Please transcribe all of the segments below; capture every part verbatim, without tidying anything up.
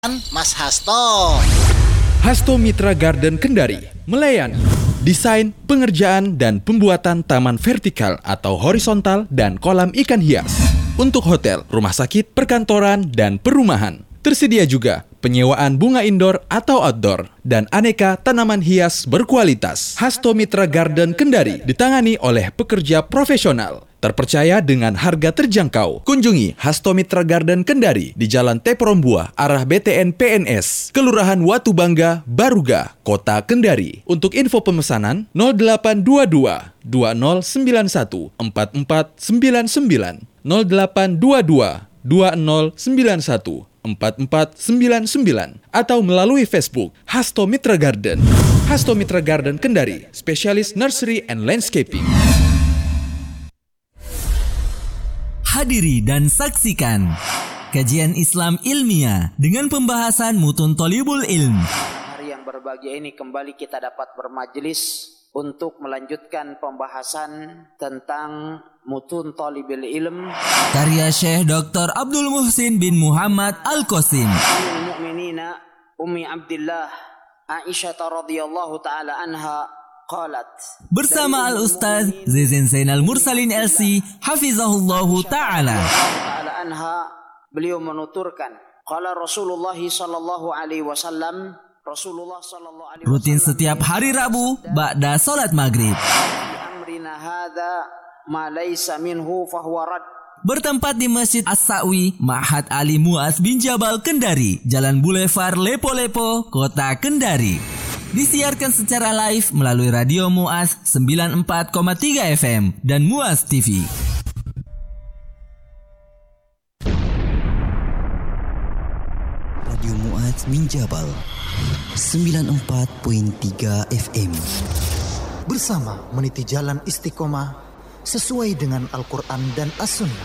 Mas Hasto. Hasto Mitra Garden Kendari melayani desain, pengerjaan, dan pembuatan taman vertikal atau horizontal dan kolam ikan hias untuk hotel, rumah sakit, perkantoran, dan perumahan. Tersedia juga penyewaan bunga indoor atau outdoor dan aneka tanaman hias berkualitas. Hasto Mitra Garden Kendari ditangani oleh pekerja profesional, terpercaya dengan harga terjangkau. Kunjungi Hasto Mitra Garden Kendari di Jalan Teporombuah, arah B T N P N S, Kelurahan Watu Bangga, Baruga, Kota Kendari. Untuk info pemesanan nol delapan dua dua dua nol sembilan satu empat empat sembilan sembilan, nol delapan dua dua dua nol sembilan satu empat empat sembilan sembilan, atau melalui Facebook Hasto Mitra Garden. Hasto Mitra Garden Kendari, spesialis nursery and landscaping. Hadiri dan saksikan kajian Islam ilmiah dengan pembahasan mutun Thalibul Ilm. Hari yang berbahagia ini kembali kita dapat bermajelis untuk melanjutkan pembahasan tentang mutun Thalibul Ilm karya Syekh Doktor Abdul Muhsin bin Muhammad Al-Qasim. Ummul Mukminina Ummi Abdillah Aisyah radhiyallahu taala anha qalat. Bersama Al-Ustaz Zizin Zainal Mursalin L C hafizahullahu taala. Taala anha, beliau menuturkan, qala Rasulullah sallallahu alaihi wasallam, Rasulullah sallallahu alaihi wasallam rutin setiap hari Rabu ba'da salat maghrib. Amrina hadza ma laysa minhu fahuwa rad. Bertempat di Masjid As-Sa'wi, Ma'had Ali Mu'az bin Jabal Kendari, Jalan Boulevard Lepo-Lepo, Kota Kendari. Disiarkan secara live melalui Radio Mu'az sembilan puluh empat koma tiga F M dan Mu'az T V. Radio Mu'az bin Jabal sembilan puluh empat koma tiga F M. Bersama meniti jalan istiqomah sesuai dengan Al-Quran dan As-Sunnah.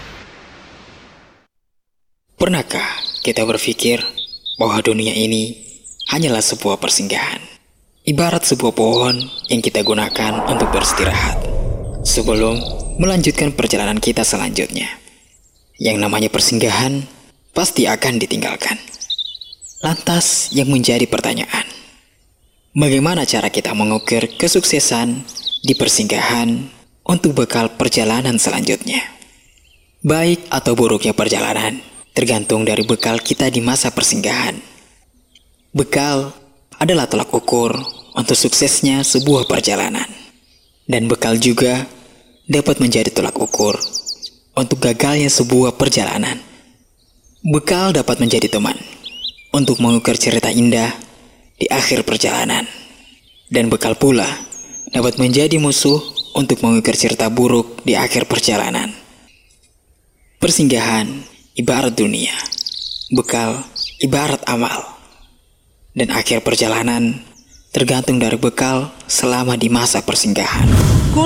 Pernahkah kita berpikir bahwa dunia ini hanyalah sebuah persinggahan, ibarat sebuah pohon yang kita gunakan untuk beristirahat sebelum melanjutkan perjalanan kita selanjutnya. Yang namanya persinggahan pasti akan ditinggalkan. Lantas yang menjadi pertanyaan, bagaimana cara kita mengukur kesuksesan di persinggahan untuk bekal perjalanan selanjutnya? Baik atau buruknya perjalanan tergantung dari bekal kita di masa persinggahan. Bekal adalah tolak ukur untuk suksesnya sebuah perjalanan. Dan bekal juga dapat menjadi tolak ukur untuk gagalnya sebuah perjalanan. Bekal dapat menjadi teman untuk mengukir cerita indah di akhir perjalanan. Dan bekal pula dapat menjadi musuh untuk mengukir cerita buruk di akhir perjalanan. Persinggahan ibarat dunia, bekal ibarat amal. Dan akhir perjalanan tergantung dari bekal selama di masa persinggahan.